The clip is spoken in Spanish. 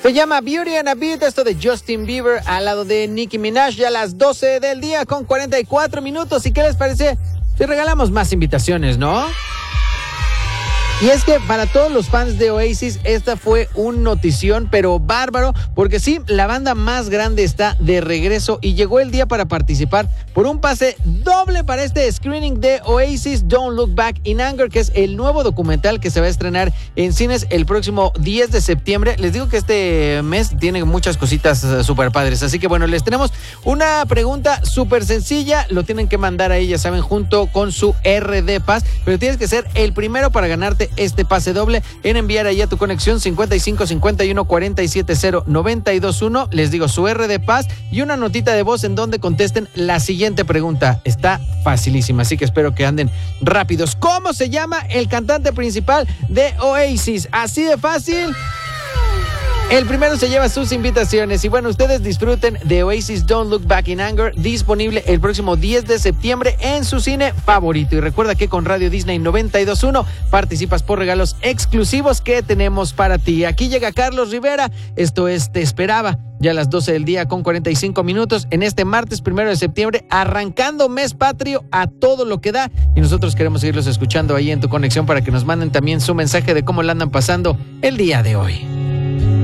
Se llama Beauty and a Beat, esto de Justin Bieber al lado de Nicki Minaj, ya a las 12 del día con 44 minutos. ¿Y qué les parece si regalamos más invitaciones, no? Y es que para todos los fans de Oasis, esta fue un notición, pero bárbaro, porque sí, la banda más grande está de regreso y llegó el día para participar por un pase doble para este screening de Oasis Don't Look Back in Anger, que es el nuevo documental que se va a estrenar en cines el próximo 10 de septiembre. Les digo que este mes tiene muchas cositas súper padres, así que bueno, les tenemos una pregunta súper sencilla, lo tienen que mandar ahí, ya saben, junto con su RD Pass, pero tienes que ser el primero para ganarte este pase doble en enviar ahí a tu conexión 55 51 47 0 921, les digo su RD Pass y una notita de voz en donde contesten la siguiente pregunta. Está facilísima, así que espero que anden rápidos. ¿Cómo se llama el cantante principal de Oasis? Así de fácil. El primero se lleva sus invitaciones y bueno, ustedes disfruten de Oasis Don't Look Back in Anger, disponible el próximo 10 de septiembre en su cine favorito. Y recuerda que con Radio Disney 92.1 participas por regalos exclusivos que tenemos para ti. Aquí llega Carlos Rivera, esto es Te Esperaba, ya a las 12 del día con 45 minutos en este martes 1 de septiembre, arrancando mes patrio a todo lo que da. Y nosotros queremos seguirlos escuchando ahí en tu conexión para que nos manden también su mensaje de cómo la andan pasando el día de hoy.